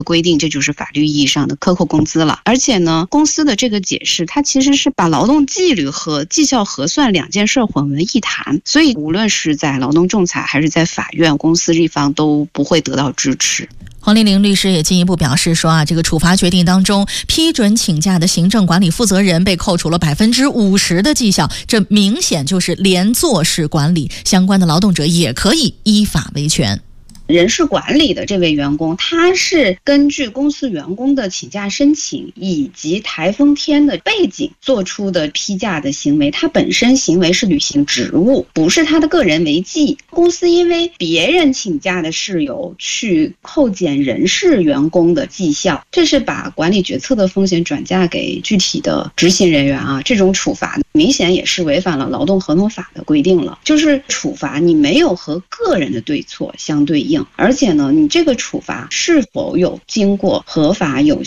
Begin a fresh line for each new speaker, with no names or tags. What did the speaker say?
规定，这就是法律意义上的克扣工资了。而且呢，公司的这个解释，它其实是把劳动纪律和绩效核算两件事混为一谈，所以无论是在劳动仲裁还是在法院，公司一方都不会得到支持。
黄丽玲律师也进一步表示说这个处罚决定当中，批准请假的行政管理负责人被扣除了50%的绩效，这明显就是连坐式管理，相关的劳动者也可以依法维权。
人事管理的这位员工，他是根据公司员工的请假申请以及台风天的背景做出的批假的行为，他本身行为是履行职务，不是他的个人违纪。公司因为别人请假的事由去扣减人事员工的绩效，这是把管理决策的风险转嫁给具体的执行人员这种处罚明显也是违反了劳动合同法的规定了，就是处罚你没有和个人的对错相对应，而且呢，你这个处罚是否有经过合法有